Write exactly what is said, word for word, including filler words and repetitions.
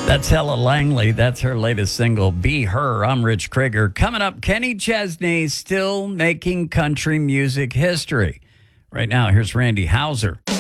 That's Ella Langley. That's her latest single, Be Her. I'm Rich Krieger. Coming up, Kenny Chesney still making country music history. Right now, here's Randy Houser.